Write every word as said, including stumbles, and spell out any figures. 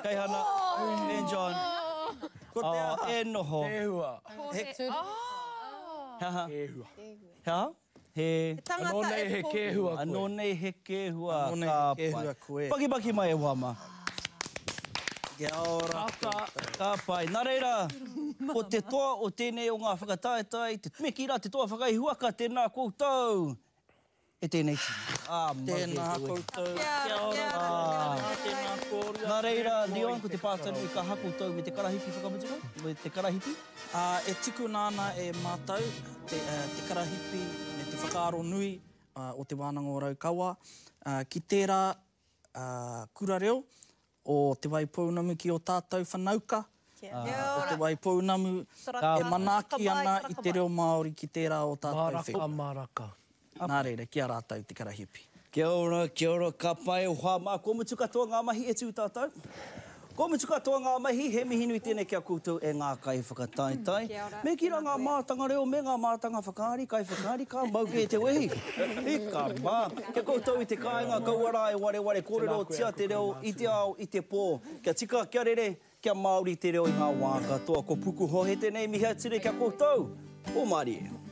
Kei hana, Ben John. Ko te a e noho. He hua. He tūru. Hea. He hua. Hea. He... Anō nei he kēhua koe. Anō nei he kēhua Anō nei ka he kēhua pai. koe. Paki paki mai e wama. Kia ora. Ka pai. Nā reira, o te toa o tēnei o ngā whakataetai, te me ki rā te toa whakaihuaka tēnā koutou. E tēnei tina. Ah, Tēnā koutou. Kia ora. Tēnā kōria. Nā reira, Leon, ko te pātanu i ka hakoutou me te karahipi whakamutuka? Me te karahipi? Uh, e tiku nāna e mātau, te, uh, te karahipi me te whakaaro nui uh, o te wānanga o Raukawa. Uh, ki tērā uh, kura reo o te waipounamu ki o tātou whanauka. Uh, o te waipounamu e manaaki ana i te reo Māori ki tērā o tātou Maraka, whenua. maraka. Nā reira, kia rātou te karahipi. Kia ora, kia ora, ka pai o hama. Ko mutu katoa ngā mahi e tū tātou. Ko mutu katoa ngā mahi, he mihi nui tēnei kia koutou e ngā kai whakataetai. Me ki ra ngā mātanga reo, me ngā mātanga whakaari, kai whakaari, ka mauke e te wehi. I ka mā. Kia koutou i te kāinga, kauara e ware ware, kōrero tia te reo, i te ao, i te pō. Kia tika, kia rere, kia Māori te reo i ngā wā katoa. Ko puku ho he tēnei mihi ature kia koutou. O Māori.